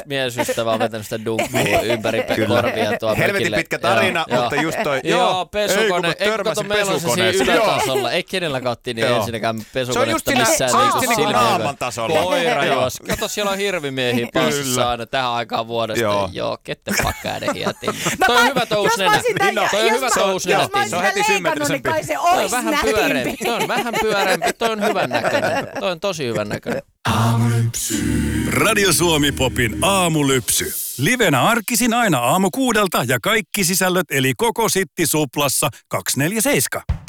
miesystävä on vetänyt sitä dunkkua ympäri korvia tuolla helvetin pitkä tarina, mutta just toi. Joo, pesukone. Eikö kato, meillä on se siinä ylätasolla. Ei kenelläkään niin ensinnäkään pesukonetta missään. Se on just niinku naaman tasolla. Koira jos. Kato, siellä on hirvimiehiä passissa aina tähän aikaan vuodesta. Joo, kette pakkaiden hietiin. Toi on hyvä tous nenä. Toi on hyvä tous nenä. Se on heti symmetrisempi. Toi on vähän pyöreämpi. Toi on vähän pyöreämpi. Toi on hyvän näköinen. Toi on tosi hyvän näköinen. Aamulypsy. Radio Suomi Popin aamulypsy. Livenä arkisin aina 6:00 ja kaikki sisällöt eli koko Sitti Suplassa 247.